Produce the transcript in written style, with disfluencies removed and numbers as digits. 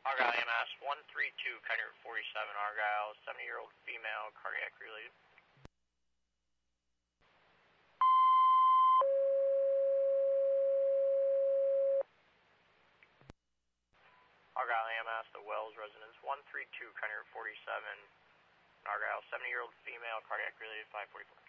Argyle EMS 132, County 47, Argyle, 70-year-old female, cardiac related. Argyle EMS, the Wells residence 132, County 47, Argyle, 70-year-old female, cardiac related, 544.